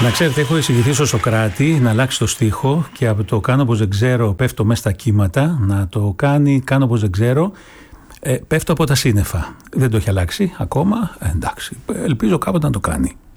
Να ξέρετε, έχω εισηγηθεί στο Σωκράτη να αλλάξει το στίχο και από το κάνω πως δεν ξέρω πέφτω μέσα στα κύματα να το κάνω πως δεν ξέρω πέφτω από τα σύννεφα. Δεν το έχει αλλάξει ακόμα, εντάξει, ελπίζω κάποτε να το κάνει.